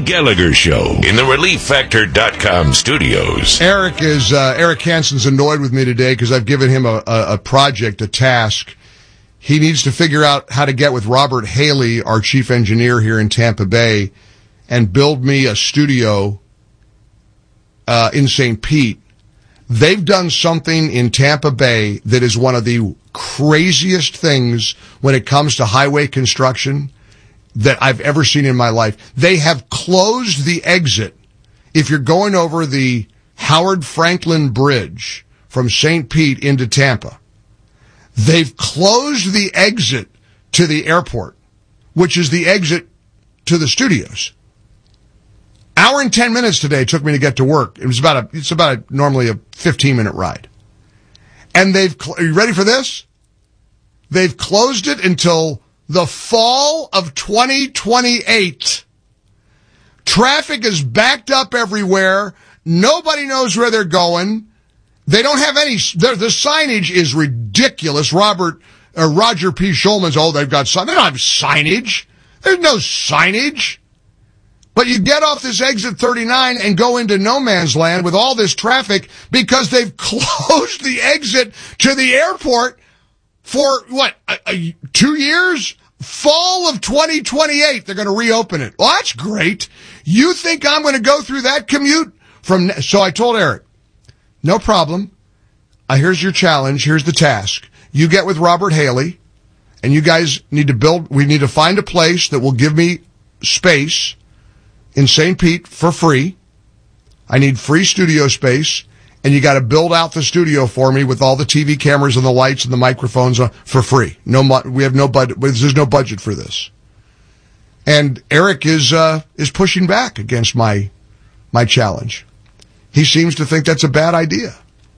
Gallagher Show in the ReliefFactor.com studios. Eric Hansen's annoyed with me today because I've given him a project, a task. He needs to figure out how to get with Robert Haley, our chief engineer here in Tampa Bay, and build me a studio in St. Pete. They've done something in Tampa Bay that is one of the craziest things when it comes to highway construction that I've ever seen in my life. They have closed the exit. If you're going over the Howard Franklin Bridge from St. Pete into Tampa, they've closed the exit to the airport, which is the exit to the studios. Hour and 10 minutes today took me to get to work. It's about normally a 15-minute ride. And are you ready for this? They've closed it until the fall of 2028. Traffic is backed up everywhere. Nobody knows where they're going. They don't have any, the signage is ridiculous. Roger P. Schulman's, they've got signage. They don't have signage. There's no signage. But you get off this exit 39 and go into no man's land with all this traffic because they've closed the exit to the airport for, 2 years? Fall of 2028, they're going to reopen it. Well, that's great. You think I'm going to go through that commute? So I told Eric, no problem. Here's your challenge. Here's the task. You get with Robert Haley, and you guys need to we need to find a place that will give me space in St. Pete for free. I need free studio space, and you got to build out the studio for me with all the TV cameras and the lights and the microphones for free. We have no budget. There's no budget for this. And Eric is pushing back against my challenge. He seems to think that's a bad idea.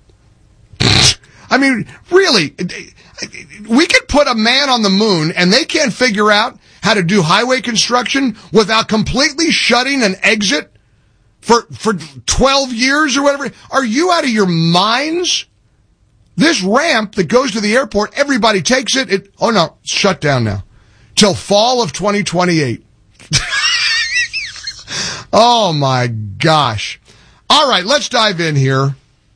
I mean, really, we could put a man on the moon and they can't figure out how to do highway construction without completely shutting an exit for 12 years or whatever. Are you out of your minds? This ramp that goes to the airport, everybody takes it. It's shut down now. Till fall of 2028. Oh my gosh. All right, let's dive in here.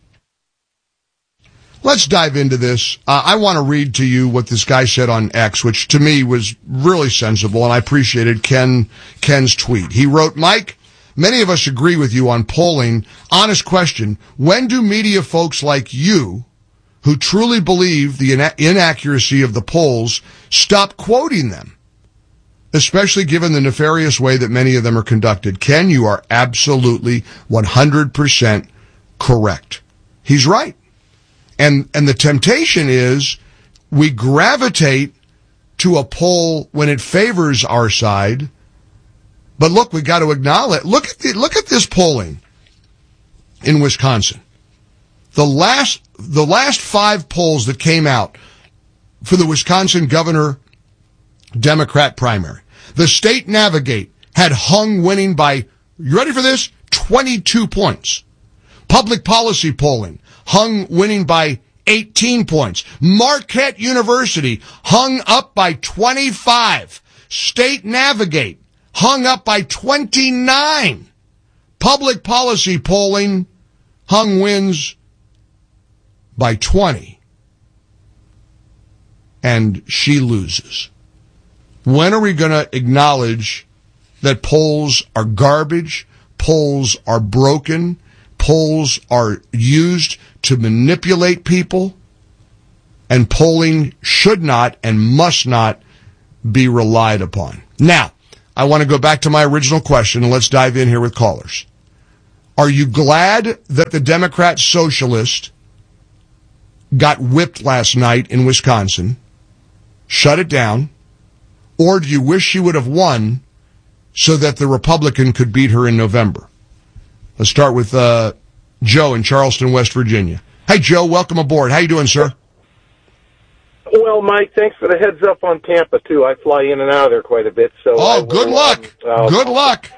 Let's dive into this. I want to read to you what this guy said on X, which to me was really sensible, and I appreciated Ken's tweet. He wrote, Mike, many of us agree with you on polling. Honest question, when do media folks like you, who truly believe the inaccuracy of the polls, stop quoting them? Especially given the nefarious way that many of them are conducted. Ken, you are absolutely 100% correct. He's right. And the temptation is we gravitate to a poll when it favors our side. But look, we got to acknowledge, look at this polling in Wisconsin. The last 5 polls that came out for the Wisconsin governor Democrat primary. The State Navigate had Hung winning by, you ready for this? 22 points. Public policy polling, Hung winning by 18 points. Marquette University, Hung up by 25. State Navigate, Hung up by 29. Public policy polling, Hung wins by 20. And she loses. When are we going to acknowledge that polls are garbage, polls are broken, polls are used to manipulate people, and polling should not and must not be relied upon? Now, I want to go back to my original question, and let's dive in here with callers. Are you glad that the Democrat socialist got whipped last night in Wisconsin, shut it down, or do you wish she would have won so that the Republican could beat her in November? Let's start with Joe in Charleston, West Virginia. Hey, Joe, welcome aboard. How you doing, sir? Well, Mike, thanks for the heads up on Tampa, too. I fly in and out of there quite a bit. So good luck. Good luck.